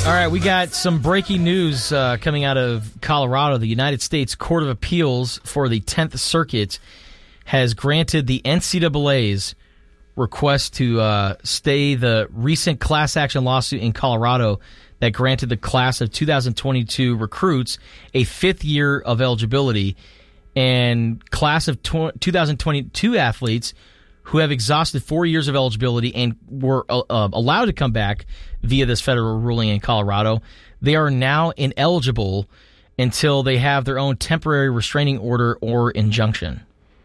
All right, we got some breaking news coming out of Colorado. The United States Court of Appeals for the 10th Circuit has granted the NCAA's request to stay the recent class action lawsuit in Colorado that granted the class of 2022 recruits a fifth year of eligibility, and class of 2022 athletes who have exhausted 4 years of eligibility and were allowed to come back via this federal ruling in Colorado. They are now ineligible until they have their own temporary restraining order or injunction.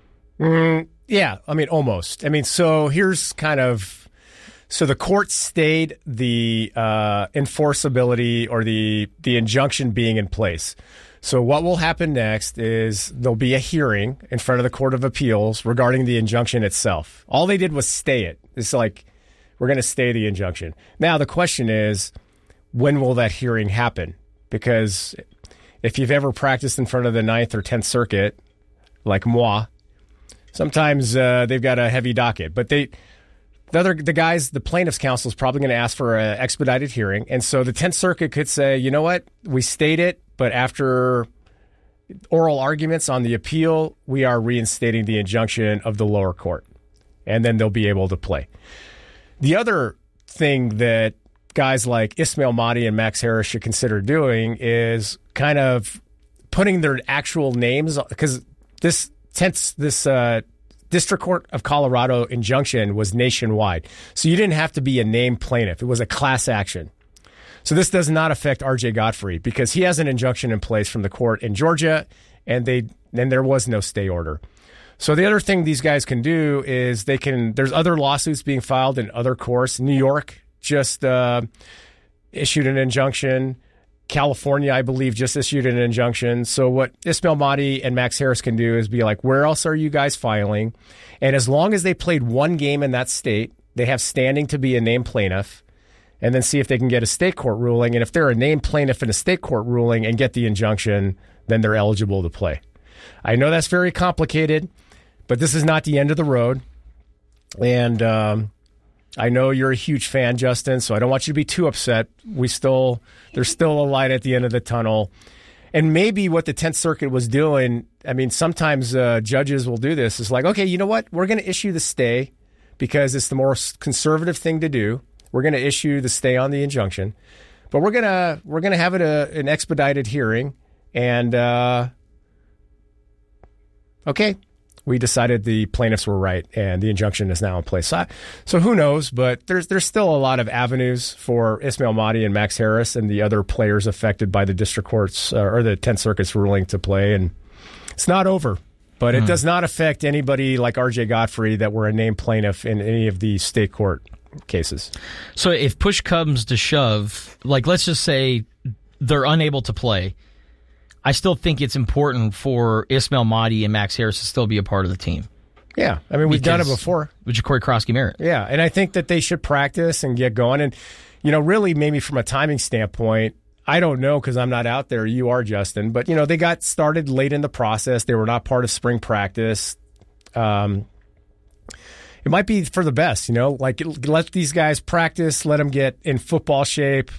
Yeah, I mean, almost. I mean, so here's kind of... So the court stayed the enforceability or the injunction being in place. So what will happen next is there'll be a hearing in front of the Court of Appeals regarding the injunction itself. All they did was stay it. It's like, we're going to stay the injunction. Now the question is, when will that hearing happen? Because if you've ever practiced in front of the 9th or 10th Circuit, like moi, sometimes they've got a heavy docket. But the plaintiff's counsel is probably going to ask for an expedited hearing. And so the 10th Circuit could say, you know what, we stayed it, but after oral arguments on the appeal, we are reinstating the injunction of the lower court. And then they'll be able to play. The other thing that guys like Ismail Mahdi and Max Harris should consider doing is kind of putting their actual names, because this District Court of Colorado injunction was nationwide. So you didn't have to be a named plaintiff. It was a class action. So this does not affect R.J. Godfrey because he has an injunction in place from the court in Georgia, and there was no stay order. So the other thing these guys can do is there's other lawsuits being filed in other courts. New York just issued an injunction. California, I believe, just issued an injunction. So what Ismail Mahdi and Max Harris can do is be like, where else are you guys filing? And as long as they played one game in that state, they have standing to be a named plaintiff, and then see if they can get a state court ruling. And if they're a named plaintiff in a state court ruling and get the injunction, then they're eligible to play. I know that's very complicated, but this is not the end of the road. And I know you're a huge fan, Justin, so I don't want you to be too upset. There's still a light at the end of the tunnel. And maybe what the 10th Circuit was doing, I mean, sometimes judges will do this. It's like, okay, you know what? We're going to issue the stay because it's the more conservative thing to do. We're going to issue the stay on the injunction, but we're gonna have it an expedited hearing. And okay, we decided the plaintiffs were right, and the injunction is now in place. So who knows? But there's still a lot of avenues for Ismail Mahdi and Max Harris and the other players affected by the district courts or the 10th Circuit's ruling to play, and it's not over. But it does not affect anybody like R.J. Godfrey that were a named plaintiff in any of the state court cases. So if push comes to shove, like let's just say they're unable to play, I still think it's important for Ismail Mahdi and Max Harris to still be a part of the team. Yeah, I mean, we've done it before. With Ja'Cory Krosky-Merritt. Yeah, and I think that they should practice and get going. And, you know, really maybe from a timing standpoint, I don't know because I'm not out there. You are, Justin. But, you know, they got started late in the process. They were not part of spring practice. It might be for the best, you know, like let these guys practice, let them get in football shape.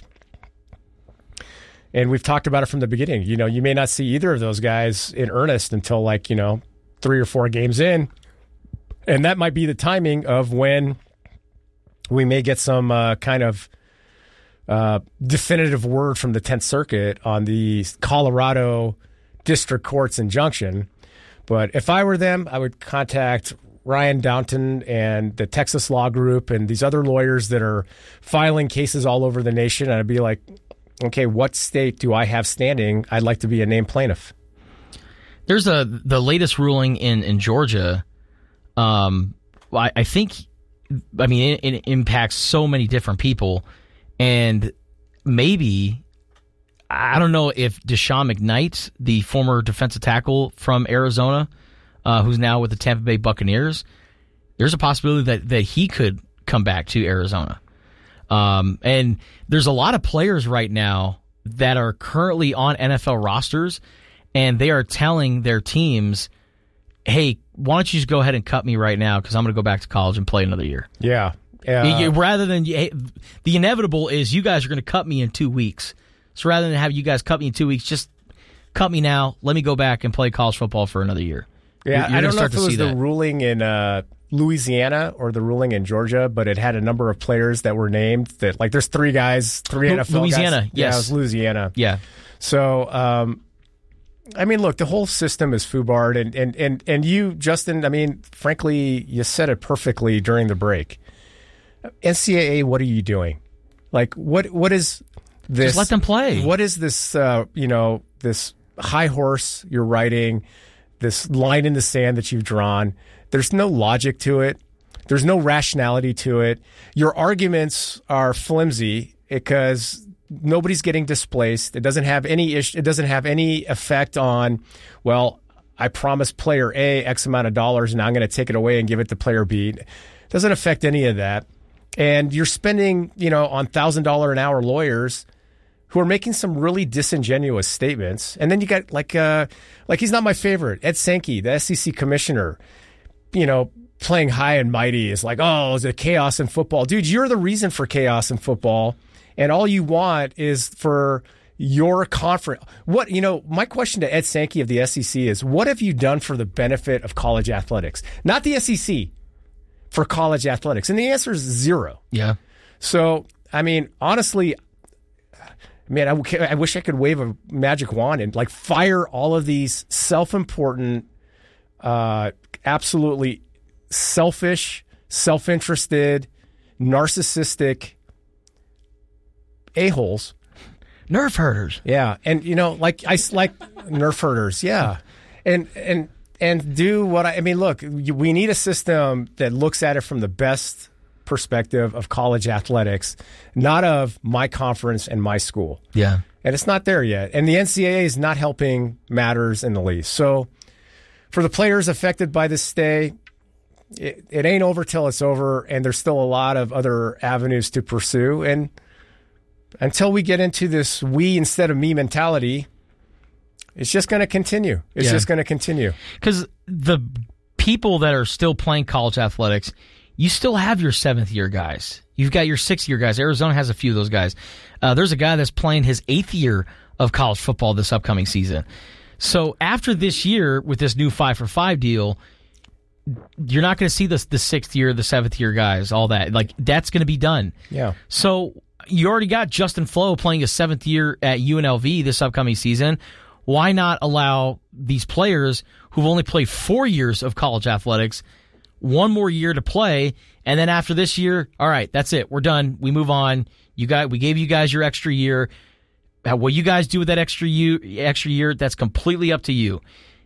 And we've talked about it from the beginning. You know, you may not see either of those guys in earnest until 3 or 4 games in. And that might be the timing of when we may get some kind of definitive word from the 10th Circuit on the Colorado District Court's injunction. But if I were them, I would contact Ryan Downton and the Texas Law Group and these other lawyers that are filing cases all over the nation. And I'd be like, okay, what state do I have standing? I'd like to be a named plaintiff. There's the latest ruling in Georgia. I think, it impacts so many different people. And maybe, I don't know if Deshaun McKnight, the former defensive tackle from Arizona, who's now with the Tampa Bay Buccaneers, there's a possibility that he could come back to Arizona. And there's a lot of players right now that are currently on NFL rosters, and they are telling their teams, hey, why don't you just go ahead and cut me right now because I'm going to go back to college and play another year. Yeah. Rather than the inevitable is you guys are going to cut me in 2 weeks. So rather than have you guys cut me in 2 weeks, just cut me now. Let me go back and play college football for another year. Yeah, I don't know if it was the ruling in Louisiana or the ruling in Georgia, but it had a number of players that were named that, like, there's three NFL Louisiana, guys. yes. Yeah, it was Louisiana. Yeah. So, I mean, look, the whole system is FUBAR'd, and you, Justin, I mean, frankly, you said it perfectly during the break. NCAA, what are you doing? Like, what is this? Just let them play. What is this, this high horse you're riding, this line in the sand that you've drawn? There's no logic to it. There's no rationality to it. Your arguments are flimsy because nobody's getting displaced. It doesn't have any It doesn't have any effect on, well, I promised player A X amount of dollars, and now I'm going to take it away and give it to player B. It doesn't affect any of that. And you're spending, on $1,000 an hour lawyers who are making some really disingenuous statements. And then you got like he's not my favorite, Ed Sankey, the SEC commissioner, playing high and mighty is like, oh, is it chaos in football? Dude, you're the reason for chaos in football. And all you want is for your conference. My question to Ed Sankey of the SEC is, what have you done for the benefit of college athletics? Not the SEC, for college athletics. And the answer is zero. Yeah. So, I mean, honestly, man, I wish I could wave a magic wand and fire all of these self-important, absolutely selfish, self-interested, narcissistic a-holes. Nerf herders. Yeah. And, like nerf herders. Yeah. And do what I mean, look, we need a system that looks at it from the best perspective of college athletics, not of my conference and my school. Yeah. And it's not there yet. And the NCAA is not helping matters in the least. So for the players affected by this stay, it ain't over till it's over. And there's still a lot of other avenues to pursue. And until we get into this we instead of me mentality, it's just going to continue. It's just going to continue. Because the people that are still playing college athletics, you still have your 7th-year guys. You've got your 6th-year guys. Arizona has a few of those guys. There's a guy that's playing his 8th year of college football this upcoming season. So after this year, with this new 5-for-5 deal, you're not going to see the 6th year, the 7th-year guys, all that. That's going to be done. Yeah. So you already got Justin Flo playing his 7th year at UNLV this upcoming season. Why not allow these players who've only played 4 years of college athletics one more year to play, and then after this year, all right, that's it. We're done. We move on. We gave you guys your extra year. What you guys do with that extra year, that's completely up to you.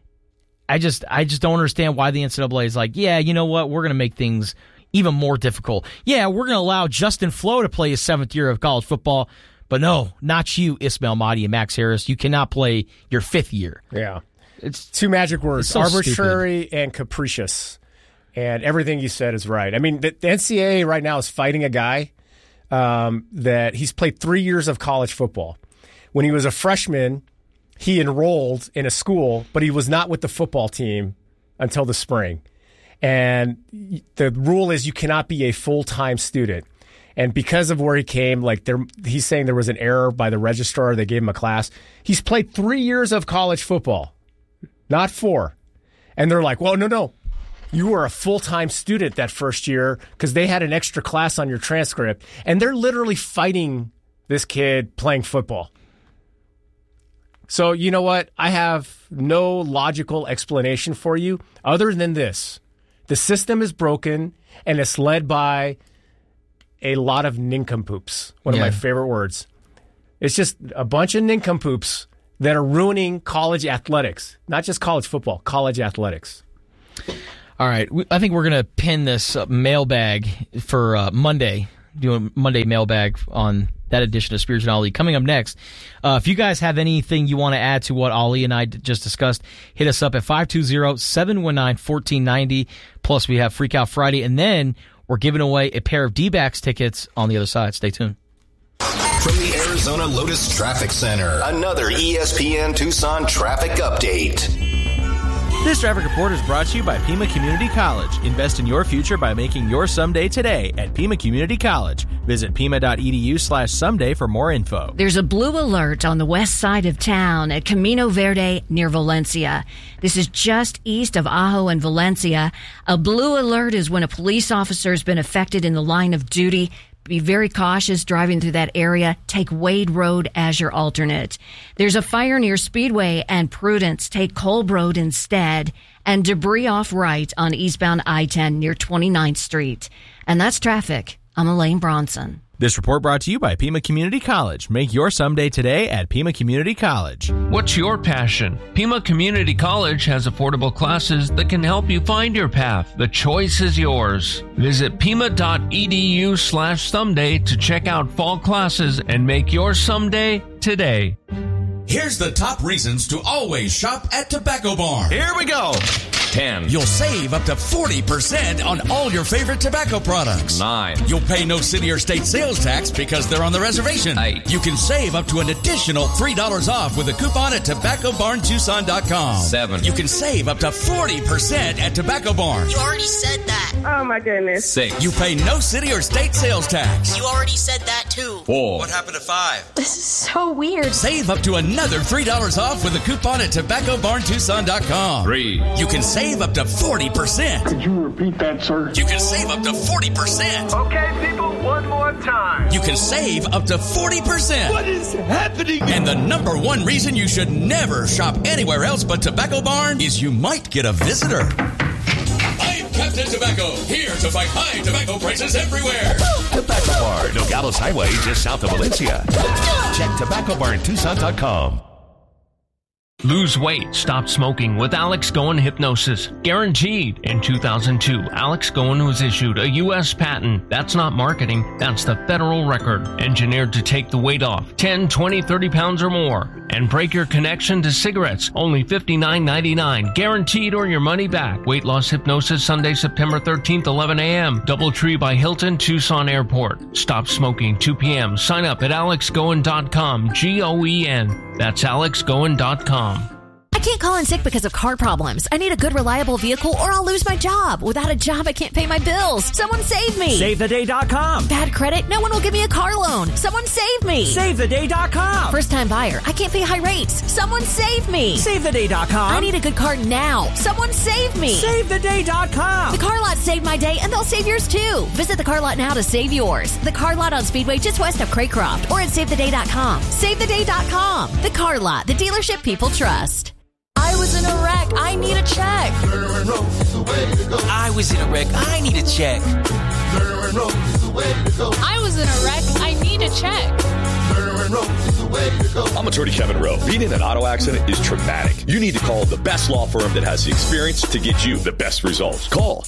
I just don't understand why the NCAA is like, yeah, you know what? We're going to make things even more difficult. Yeah, we're going to allow Justin Flo to play his 7th year of college football. But no, not you, Ismail Mahdi and Max Harris. You cannot play your 5th year. Yeah. It's 2 magic words, so arbitrary stupid and capricious. And everything you said is right. I mean, the NCAA right now is fighting a guy that he's played 3 years of college football. When he was a freshman, he enrolled in a school, but he was not with the football team until the spring. And the rule is you cannot be a full-time student. And because of where he came, he's saying there was an error by the registrar. They gave him a class. He's played 3 years of college football, not 4. And they're like, well, no. You were a full-time student that first year because they had an extra class on your transcript. And they're literally fighting this kid playing football. So you know what? I have no logical explanation for you other than this. The system is broken, and it's led by a lot of nincompoops. One of my favorite words. It's just a bunch of nincompoops that are ruining college athletics. Not just college football, college athletics. All right. I think we're going to pin this mailbag for Monday, doing Monday mailbag on that edition of Spirits and Ali. Coming up next, if you guys have anything you want to add to what Ali and I just discussed, hit us up at 520-719-1490. Plus, we have Freak Out Friday, and then we're giving away a pair of D-backs tickets on the other side. Stay tuned. From the Arizona Lotus Traffic Center, another ESPN Tucson traffic update. This Traffic Report is brought to you by Pima Community College. Invest in your future by making your someday today at Pima Community College. Visit pima.edu/someday for more info. There's a blue alert on the west side of town at Camino Verde near Valencia. This is just east of Ajo and Valencia. A blue alert is when a police officer has been affected in the line of duty. Be very cautious driving through that area. Take Wade Road as your alternate. There's a fire near Speedway and Prudence. Take Kolb Road instead. And debris off right on eastbound I-10 near 29th Street. And that's traffic. I'm Elaine Bronson. This report brought to you by Pima Community College. Make your someday today at Pima Community College. What's your passion? Pima Community College has affordable classes that can help you find your path. The choice is yours. Visit pima.edu/someday to check out fall classes and make your someday today. Here's the top reasons to always shop at Tobacco Barn. Here we go. 10. You'll save up to 40% on all your favorite tobacco products. 9. You'll pay no city or state sales tax because they're on the reservation. 8. You can save up to an additional $3 off with a coupon at TobaccoBarnTucson.com. 7. You can save up to 40% at Tobacco Barn. You already said that. Oh my goodness. 6. You pay no city or state sales tax. You already said that too. 4. What happened to 5? This is so weird. Save up to another $3 off with a coupon at TobaccoBarnTucson.com. 3. You can save up to 40%. Could you repeat that, sir? You can save up to 40%. Okay, people, one more time. You can save up to 40%. What is happening? And the number one reason you should never shop anywhere else but Tobacco Barn is you might get a visitor. I'm Captain Tobacco, here to fight high tobacco prices everywhere. Tobacco Barn, Nogales Highway, just south of Valencia. Check TobaccoBarnTucson.com. Lose weight, stop smoking with Alex Goen Hypnosis. Guaranteed. In 2002, Alex Goen was issued a U.S. patent. That's not marketing, that's the federal record. Engineered to take the weight off 10, 20, 30 pounds or more. And break your connection to cigarettes. Only $59.99. Guaranteed or your money back. Weight loss hypnosis Sunday, September 13th, 11 a.m. Doubletree by Hilton, Tucson Airport. Stop smoking 2 p.m. Sign up at alexgoen.com. Goen. That's alexgoen.com. I can't call in sick because of car problems. I need a good, reliable vehicle or I'll lose my job. Without a job, I can't pay my bills. Someone save me. SaveTheDay.com. Bad credit? No one will give me a car loan. Someone save me. SaveTheDay.com. First-time buyer? I can't pay high rates. Someone save me. SaveTheDay.com. I need a good car now. Someone save me. SaveTheDay.com. The Car Lot saved my day, and they'll save yours too. Visit the Car Lot now to save yours. The Car Lot on Speedway just west of Craycroft or at SaveTheDay.com. SaveTheDay.com. The Car Lot, the dealership people trust. I was in a wreck. I need a check. I was in a wreck. I need a check. I was in a wreck. I need a check. I'm attorney Kevin Rowe. Being in an auto accident is traumatic. You need to call the best law firm that has the experience to get you the best results. Call